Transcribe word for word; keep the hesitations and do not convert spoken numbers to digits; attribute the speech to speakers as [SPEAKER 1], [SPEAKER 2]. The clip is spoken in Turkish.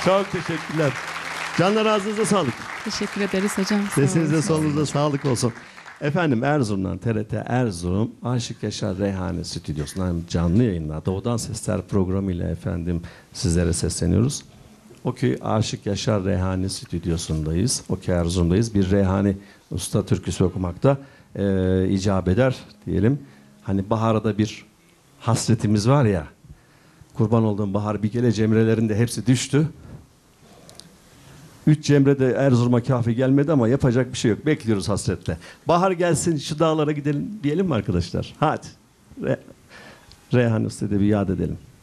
[SPEAKER 1] Çok teşekkürler. Canlar ağzınıza sağlık.
[SPEAKER 2] Teşekkür ederiz hocam. Sağ
[SPEAKER 1] Sesinize
[SPEAKER 2] olun.
[SPEAKER 1] solunuza sağlık olsun. Efendim Erzurum'dan T R T Erzurum Aşık Yaşar Reyhani Stüdyosu'ndan canlı yayınla Doğudan Sesler programı ile efendim sizlere sesleniyoruz. Okey Aşık Yaşar Reyhani Stüdyosundayız. Okey Erzurum'dayız. Bir Reyhani usta türküsü okumakta e, icap eder diyelim. Hani baharda bir hasretimiz var ya. Kurban olduğum bahar bir gele cemrelerin de hepsi düştü. Üç cemre de Erzurum'a kafi gelmedi ama yapacak bir şey yok. Bekliyoruz hasretle. Bahar gelsin şu dağlara gidelim diyelim mi arkadaşlar? Hadi. Re Reyhan Usta'yı da bir yad edelim.